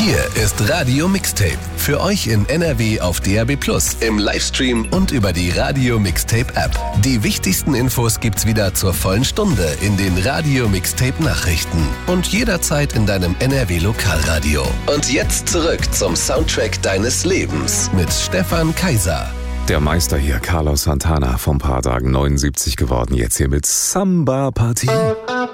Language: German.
Hier ist Radio Mixtape. Für euch in NRW auf DAB+, im Livestream und über die Radio Mixtape App. Die wichtigsten Infos gibt's wieder zur vollen Stunde in den Radio Mixtape Nachrichten und jederzeit in deinem NRW Lokalradio. Und jetzt zurück zum Soundtrack deines Lebens mit Stefan Kaiser. Der Meister hier, Carlos Santana, vor ein paar Tagen 79 geworden, jetzt hier mit Samba Party.